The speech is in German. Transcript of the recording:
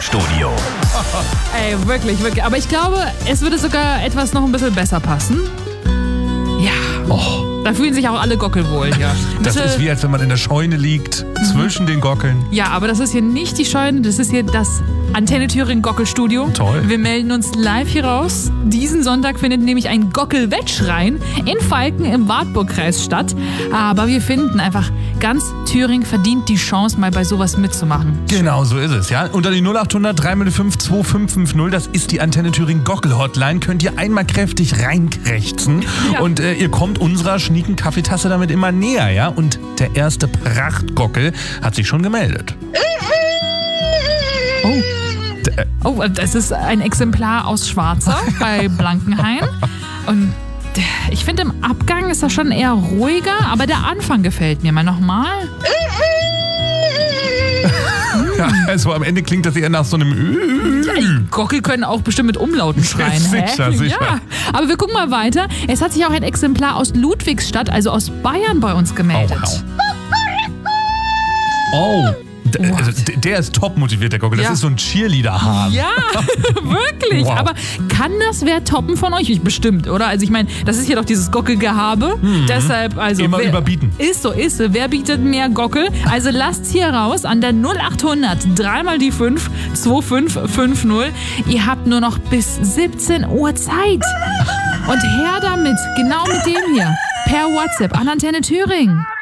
Gockelstudio. Ey, wirklich, wirklich. Aber ich glaube, es würde sogar etwas noch ein bisschen besser passen. Ja. Oh. Da fühlen sich auch alle Gockel wohl hier. Das ist wie, als wenn man in der Scheune liegt, zwischen den Gockeln. Ja, aber das ist hier nicht die Scheune, das ist hier das Antenne Thüringen Gockelstudio. Toll. Wir melden uns live hier raus. Diesen Sonntag findet nämlich ein Gockel-Wettschrein in Falken im Wartburgkreis statt. Aber wir finden einfach, ganz Thüringen verdient die Chance, mal bei sowas mitzumachen. Genau, so ist es, ja. Unter die 0800 305 2550, das ist die Antenne Thüringen Gockel-Hotline, könnt ihr einmal kräftig reinkrächzen. Ja. Und ihr kommt unserer schnieken Kaffeetasse damit immer näher, ja. Und der erste Prachtgockel hat sich schon gemeldet. Oh, das ist ein Exemplar aus Schwarzer bei Blankenhain. Und ich finde, im Abgang ist er schon eher ruhiger, aber der Anfang gefällt mir. Mal nochmal. Ja, also am Ende klingt das eher nach so einem Gockel können auch bestimmt mit Umlauten schreien. Sicher, sicher. Ja, aber wir gucken mal weiter. Es hat sich auch ein Exemplar aus Ludwigsstadt, also aus Bayern, bei uns gemeldet. Oh. Also, der ist top motiviert, der Gockel. Das ist so ein Cheerleader-Hahn. Ja, wirklich. Wow. Aber kann das wer toppen von euch? Ich bestimmt, oder? Also ich meine, das ist hier doch dieses Gockelgehabe. Deshalb, also... Immer überbieten. Ist so. Wer bietet mehr Gockel? Also lasst's hier raus an der 0800 3 mal die 5 2550. Ihr habt nur noch bis 17 Uhr Zeit. Und her damit, genau mit dem hier. Per WhatsApp an Antenne Thüringen.